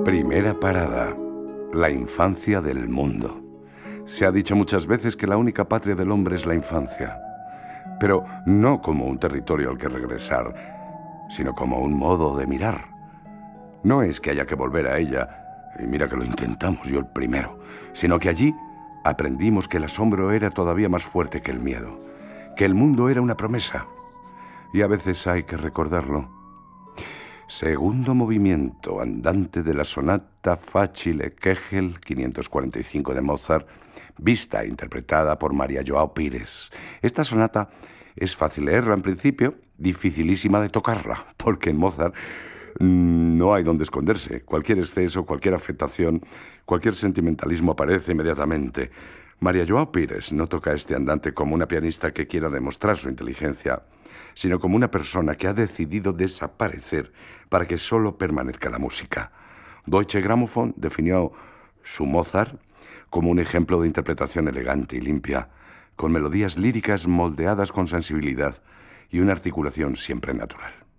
Primera parada. La infancia del mundo. Se ha dicho muchas veces que la única patria del hombre es la infancia. Pero no como un territorio al que regresar, sino como un modo de mirar. No es que haya que volver a ella, y mira que lo intentamos, yo el primero, sino que allí aprendimos que el asombro era todavía más fuerte que el miedo, que el mundo era una promesa. Y a veces hay que recordarlo. Segundo movimiento andante de la sonata Facile Kegel 545 de Mozart, vista e interpretada por María João Pires. Esta sonata es fácil leerla en principio, dificilísima de tocarla, porque en Mozart no hay donde esconderse. Cualquier exceso, cualquier afectación, cualquier sentimentalismo aparece inmediatamente. María João Pires no toca este andante como una pianista que quiera demostrar su inteligencia, sino como una persona que ha decidido desaparecer para que solo permanezca la música. Deutsche Grammophon definió su Mozart como un ejemplo de interpretación elegante y limpia, con melodías líricas moldeadas con sensibilidad y una articulación siempre natural.